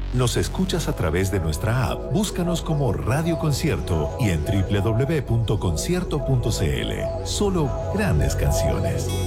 Nos escuchas a través de nuestra app. Búscanos como Radio Concierto y en www.concierto.cl. Solo grandes canciones.